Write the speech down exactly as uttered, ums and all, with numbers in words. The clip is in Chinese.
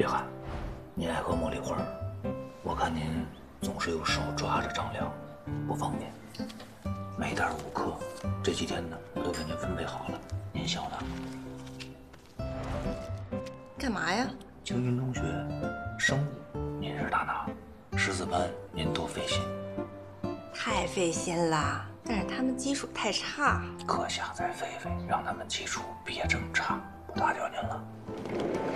别喊，你爱喝茉莉花，我看您总是用手抓着丈量，不方便。每袋五克，这几天呢我都给您分配好了，您晓得。 干嘛呀？ 青云中学生物您是大拿，识字班您多费心。 太费心了，但是他们基础太差。 阁下再费费，让他们基础别这么差，不打搅您了。